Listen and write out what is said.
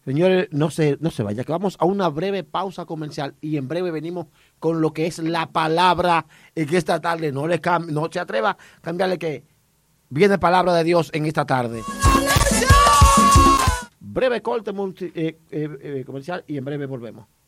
Señores, no se vaya, que vamos a una breve pausa comercial y en breve venimos con lo que es la palabra en que esta tarde no se atreva a cambiarle que viene palabra de Dios en esta tarde. Breve corte comercial y en breve volvemos.